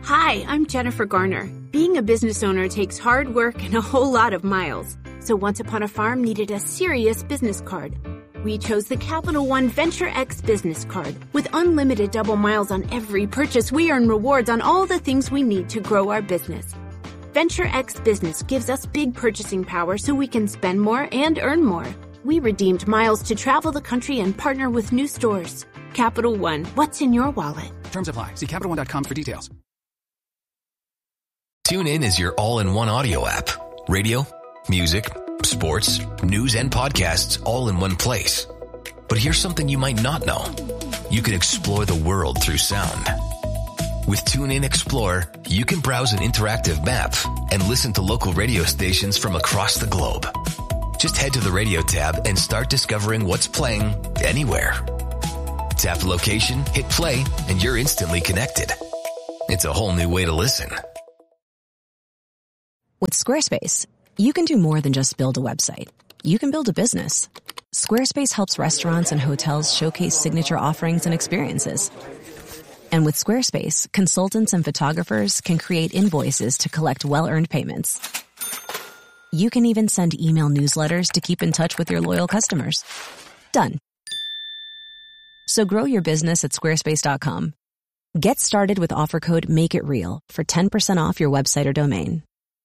Hi, I'm Jennifer Garner. Being a business owner takes hard work and a whole lot of miles. So Once Upon a Farm needed a serious business card. We chose the Capital One Venture X business card. With unlimited double miles on every purchase, we earn rewards on all the things we need to grow our business. Venture X Business gives us big purchasing power so we can spend more and earn more. We redeemed miles to travel the country and partner with new stores. Capital One, what's in your wallet? Terms apply. See CapitalOne.com for details. TuneIn is your all-in-one audio app. Radio, music, sports, news, and podcasts all in one place. But here's something you might not know. You can explore the world through sound. With TuneIn Explorer, you can browse an interactive map and listen to local radio stations from across the globe. Just head to the radio tab and start discovering what's playing anywhere. Tap the location, hit play, and you're instantly connected. It's a whole new way to listen. With Squarespace, you can do more than just build a website. You can build a business. Squarespace helps restaurants and hotels showcase signature offerings and experiences. And with Squarespace, consultants and photographers can create invoices to collect well-earned payments. You can even send email newsletters to keep in touch with your loyal customers. Done. So grow your business at squarespace.com. Get started with offer code MAKEITREAL for 10% off your website or domain.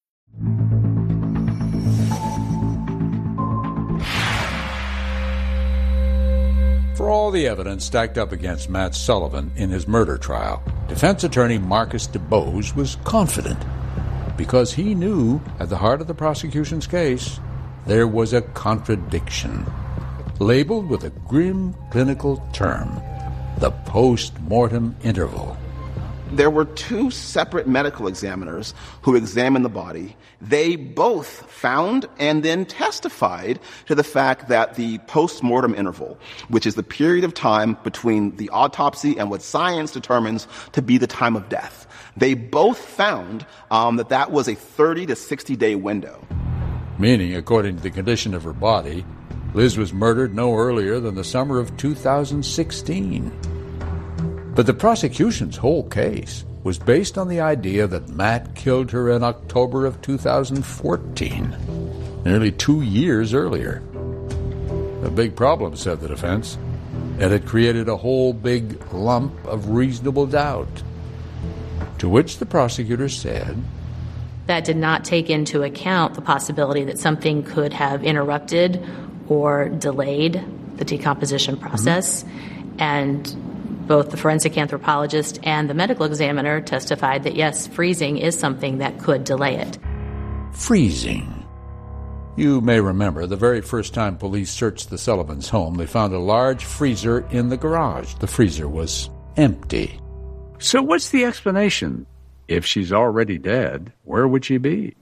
For all the evidence stacked up against Matt Sullivan in his murder trial, defense attorney Marcus DeBose was confident because he knew at the heart of the prosecution's case there was a contradiction, labeled with a grim clinical term, the post-mortem interval. There were two separate medical examiners who examined the body. They both found and then testified to the fact that the post-mortem interval, which is the period of time between the autopsy and what science determines to be the time of death, they both found that was a 30 to 60-day window. Meaning, according to the condition of her body, Liz was murdered no earlier than the summer of 2016. But the prosecution's whole case was based on the idea that Matt killed her in October of 2014, nearly 2 years earlier. A big problem, said the defense, and it created a whole big lump of reasonable doubt. To which the prosecutor said, that did not take into account the possibility that something could have interrupted or delayed the decomposition process. And both the forensic anthropologist and the medical examiner testified that, yes, freezing is something that could delay it. Freezing. You may remember the very first time police searched the Sullivans' home, they found a large freezer in the garage. The freezer was empty. So what's the explanation? If she's already dead, where would she be?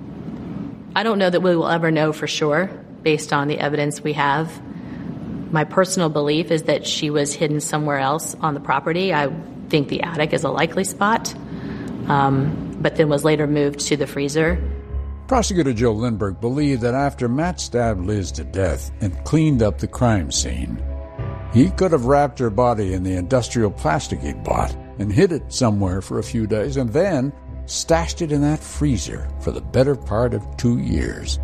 I don't know that we will ever know for sure based on the evidence we have. My personal belief is that she was hidden somewhere else on the property. I think the attic is a likely spot, but then was later moved to the freezer. Prosecutor Joe Lindbergh believed that after Matt stabbed Liz to death and cleaned up the crime scene, he could have wrapped her body in the industrial plastic he'd bought and hid it somewhere for a few days and then stashed it in that freezer for the better part of 2 years.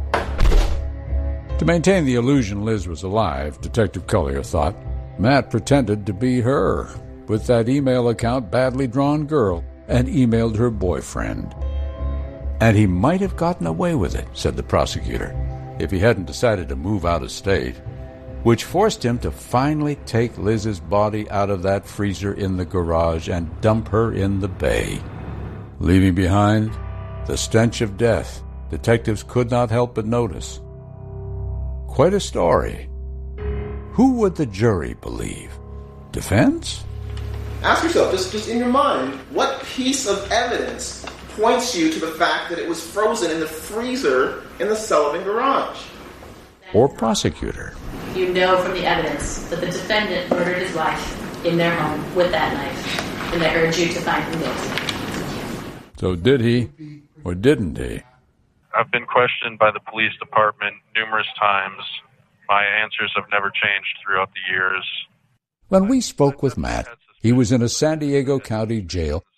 To maintain the illusion Liz was alive, Detective Collier thought, Matt pretended to be her with that email account Badly Drawn Girl and emailed her boyfriend. And he might have gotten away with it, said the prosecutor, if he hadn't decided to move out of state, which forced him to finally take Liz's body out of that freezer in the garage and dump her in the bay, leaving behind the stench of death detectives could not help but notice. Quite a story. Who would the jury believe? Defense? Ask yourself, just in your mind, what piece of evidence points you to the fact that it was frozen in the freezer in the Sullivan garage? Or prosecutor? You know from the evidence that the defendant murdered his wife in their home with that knife, and I urge you to find him guilty. So did he or didn't he? I've been questioned by the police department numerous times. My answers have never changed throughout the years. When we spoke with Matt, he was in a San Diego County jail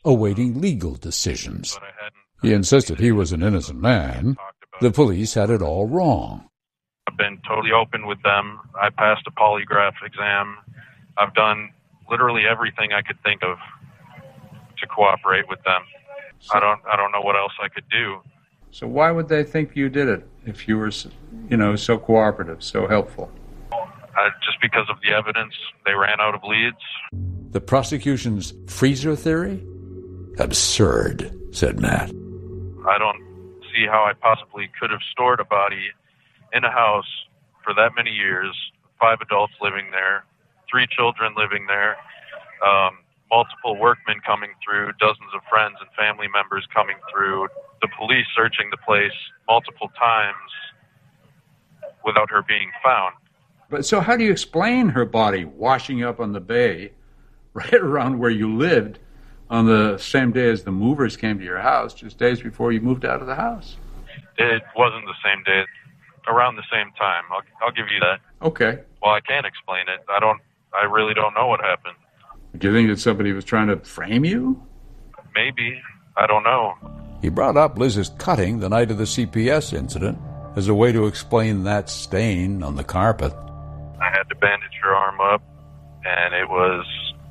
awaiting legal decisions. He insisted he was an innocent man. The police had it all wrong. I've been totally open with them. I passed a polygraph exam. I've done literally everything I could think of to cooperate with them. I don't know what else I could do. So why would they think you did it if you were, so cooperative, so helpful? Just because of the evidence. They ran out of leads. The prosecution's freezer theory? Absurd, said Matt. I don't see how I possibly could have stored a body in a house for that many years, 5 adults living there, 3 children living there, multiple workmen coming through, dozens of friends and family members coming through, the police searching the place multiple times without her being found. But so how do you explain her body washing up on the bay right around where you lived on the same day as the movers came to your house, just days before you moved out of the house? It wasn't the same day. Around the same time. I'll give you that. Okay. Well, I can't explain it. I really don't know what happened. Do you think that somebody was trying to frame you? Maybe. I don't know. He brought up Liz's cutting the night of the CPS incident as a way to explain that stain on the carpet. I had to bandage her arm up, and it was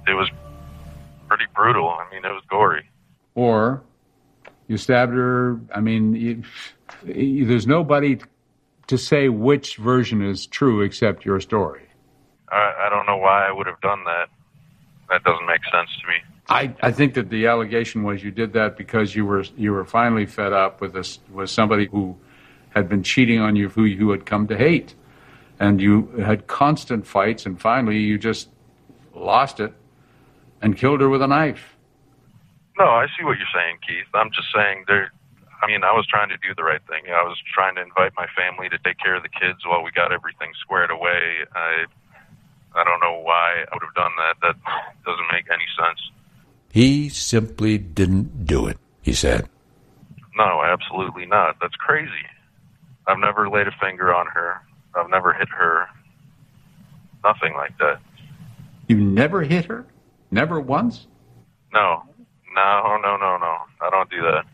pretty brutal. I mean, it was gory. Or you stabbed her. I mean, there's nobody to say which version is true except your story. I don't know why I would have done that. That doesn't make sense to me. I think that the allegation was you did that because you were finally fed up with somebody who had been cheating on you, who you had come to hate, and you had constant fights, and finally you just lost it and killed her with a knife. No, I see what you're saying, Keith. I'm just saying I was trying to do the right thing. I was trying to invite my family to take care of the kids while we got everything squared away. I don't know why I would have done that. That doesn't make any sense. He simply didn't do it, he said. No, absolutely not. That's crazy. I've never laid a finger on her. I've never hit her. Nothing like that. You never hit her? Never once? No. I don't do that.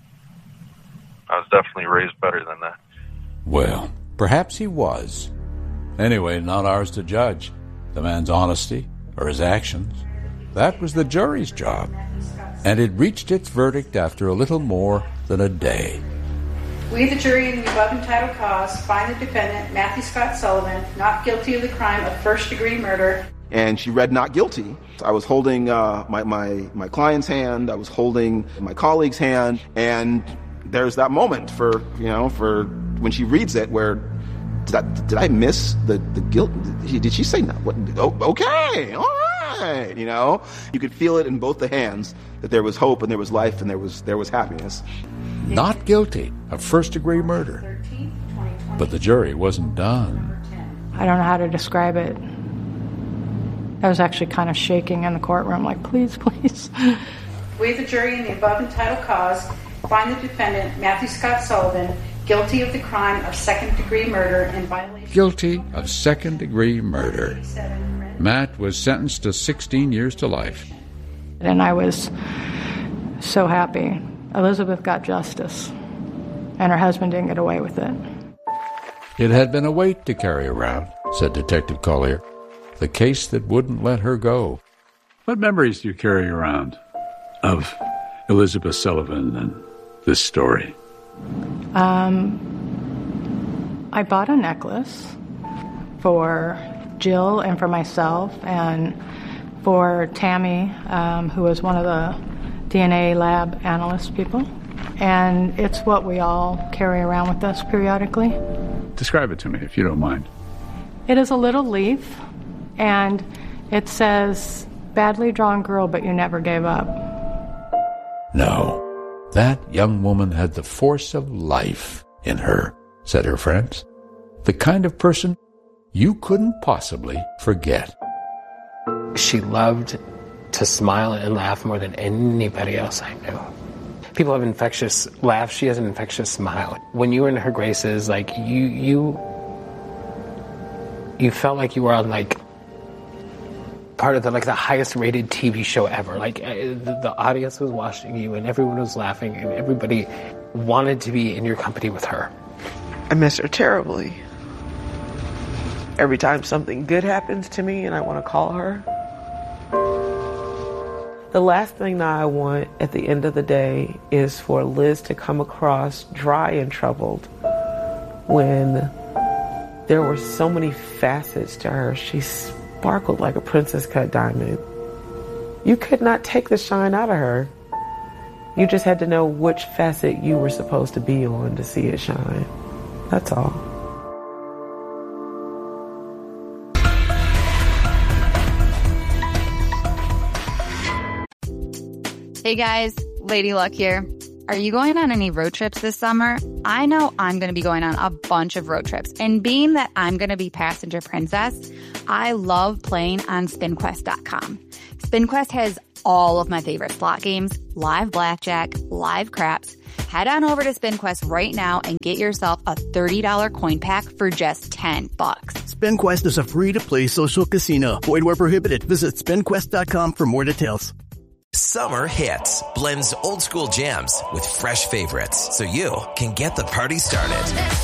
I was definitely raised better than that. Well, perhaps he was. Anyway, not ours to judge the man's honesty or his actions. That was the jury's job. And it reached its verdict after a little more than a day. We, the jury, in the above entitled cause, find the defendant, Matthew Scott Sullivan, not guilty of the crime of first-degree murder. And she read not guilty. I was holding my client's hand. I was holding my colleague's hand. And there's that moment for when she reads it where, did I miss the guilt? Did she say no? What? Oh, okay, all right. You could feel it in both the hands that there was hope and there was life and there was happiness. Not guilty of first-degree murder. But the jury wasn't done. I don't know how to describe it. I was actually kind of shaking in the courtroom, like, please, please. We, the jury, in the above entitled cause, find the defendant, Matthew Scott Sullivan, guilty of the crime of second-degree murder in violation... Guilty of second-degree murder. Matt was sentenced to 16 years to life. And I was so happy. Elizabeth got justice, and her husband didn't get away with it. It had been a weight to carry around, said Detective Collier. The case that wouldn't let her go. What memories do you carry around of Elizabeth Sullivan and this story? I bought a necklace for Jill and for myself and for Tammy, who was one of the DNA lab analyst people. And it's what we all carry around with us periodically. Describe it to me, if you don't mind. It is a little leaf, and it says, badly drawn girl, but you never gave up. No, that young woman had the force of life in her, said her friends. The kind of person you couldn't possibly forget. She loved to smile and laugh more than anybody else I knew. People have infectious laughs. She has an infectious smile. When you were in her graces, like you felt like you were on like part of the highest rated TV show ever. The audience was watching you and everyone was laughing and everybody wanted to be in your company with her. I miss her terribly. Every time something good happens to me and I want to call her, the last thing that I want at the end of the day is for Liz to come across dry and troubled when there were so many facets to her. She sparkled like a princess cut diamond. You could not take the shine out of her. You just had to know which facet you were supposed to be on to see it shine. That's all. Hey guys, Lady Luck here. Are you going on any road trips this summer? I know I'm going to be going on a bunch of road trips. And being that I'm going to be passenger princess, I love playing on SpinQuest.com. SpinQuest has all of my favorite slot games, live blackjack, live craps. Head on over to SpinQuest right now and get yourself a $30 coin pack for just $10. SpinQuest is a free-to-play social casino. Void where prohibited. Visit SpinQuest.com for more details. Summer Hits blends old school jams with fresh favorites so you can get the party started.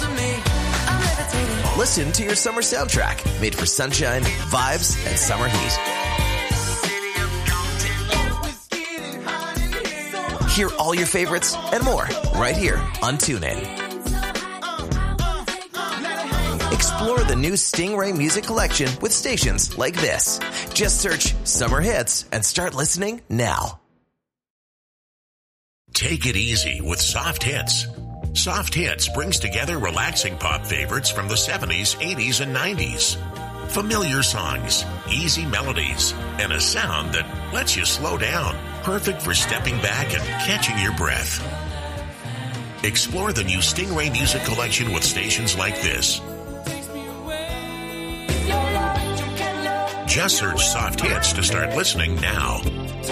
Listen to your summer soundtrack made for sunshine, vibes, and summer heat. Hear all your favorites and more right here on TuneIn. Explore the new Stingray music collection with stations like this. Just search Summer Hits and start listening now. Take it easy with Soft Hits. Soft Hits brings together relaxing pop favorites from the 70s, 80s, and 90s. Familiar songs, easy melodies, and a sound that lets you slow down. Perfect for stepping back and catching your breath. Explore the new Stingray music collection with stations like this. Just search Soft Hits to start listening now.